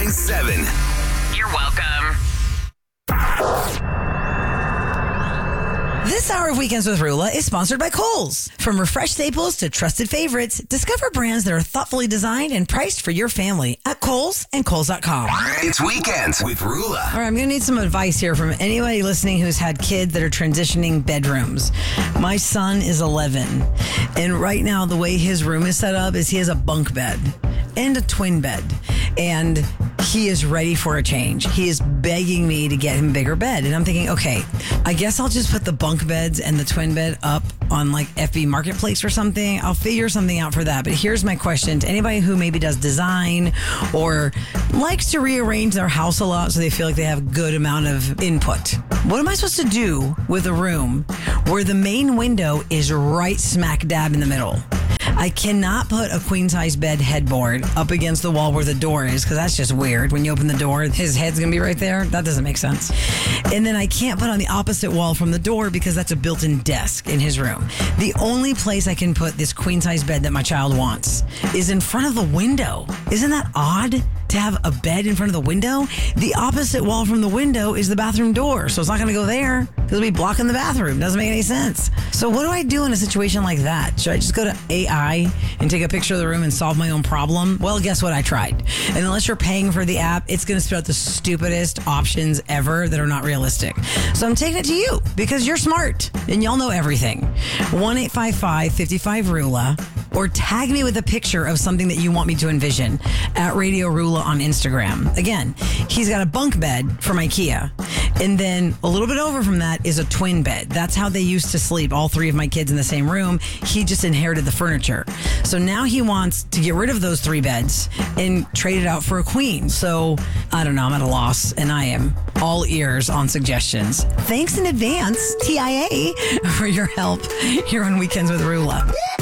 99.7. You're welcome. This hour of Weekends with Rula is sponsored by Kohl's. From refreshed staples to trusted favorites, discover brands that are thoughtfully designed and priced for your family at Kohl's and Kohl's.com. It's Weekends with Rula. All right, I'm going to need some advice here from anybody listening who's had kids that are transitioning bedrooms. My son is 11, and right now the way his room is set up is he has a bunk bed and a twin bed, and he is ready for a change. He is begging me to get him a bigger bed, and I'm thinking, okay, I guess I'll just put the bunk beds and the twin bed up on like FB Marketplace or something. I'll figure something out for that. But here's my question to anybody who maybe does design or likes to rearrange their house a lot so they feel like they have a good amount of input. What am I supposed to do with a room where the main window is right smack dab in the middle? I cannot put a queen-size bed headboard up against the wall where the door is, because that's just weird. When you open the door, his head's going to be right there. That doesn't make sense. And then I can't put on the opposite wall from the door because that's a built-in desk in his room. The only place I can put this queen-size bed that my child wants is in front of the window. Isn't that odd? To have a bed in front of the window? The opposite wall from the window is the bathroom door, so it's not going to go there because it'll be blocking the bathroom. Doesn't make any sense. So what do I do in a situation like that? Should I just go to AI and take a picture of the room and solve my own problem? Well, guess what? I tried. And unless you're paying for the app, it's going to spit out the stupidest options ever that are not realistic. So I'm taking it to you because you're smart and y'all know everything. 1-855-55-RULA or tag me with a picture of something that you want me to envision at Radio Rula on Instagram. Again, he's got a bunk bed from IKEA. And then a little bit over from that is a twin bed. That's how they used to sleep, all three of my kids in the same room. He just inherited the furniture. So now he wants to get rid of those three beds and trade it out for a queen. So I don't know, I'm at a loss and I am all ears on suggestions. Thanks in advance, TIA, for your help here on Weekends with Rula.